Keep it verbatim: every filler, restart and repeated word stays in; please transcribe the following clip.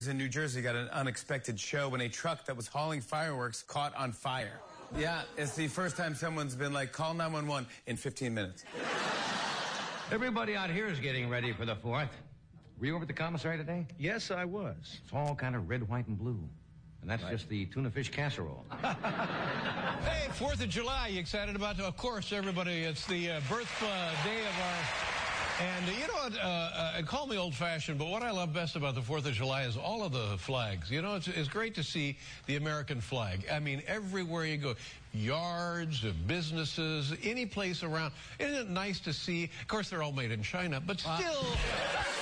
in New Jersey got an unexpected show when a truck that was hauling fireworks caught on fire. Yeah, it's the first time someone's been like, call nine one one in fifteen minutes. Everybody out here is getting ready for the fourth. Were you over at the commissary today? Yes, I was. It's all kind of red, white, and blue. And that's right. Just the tuna fish casserole. Hey, fourth of July, you excited about it? Of course, everybody, it's the uh, birth uh, day of our... And uh, you know what, uh, uh, call me old-fashioned, but what I love best about the fourth of July is all of the flags. You know, it's, it's great to see the American flag. I mean, everywhere you go, yards, businesses, any place around. Isn't it nice to see? Of course, they're all made in China, but still...